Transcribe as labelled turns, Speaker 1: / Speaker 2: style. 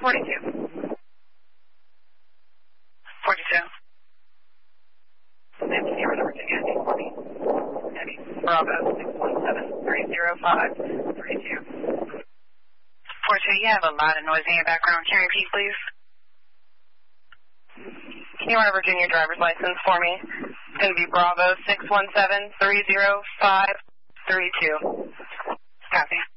Speaker 1: 42. 42. Nancy, Northern Virginia, 840. Eddie, Bravo, 617-305-32. 42, you have a lot of noise in your background. Can you repeat, please? Can you run a Virginia driver's license for me? It's going to be Bravo 617-305-32. Copy.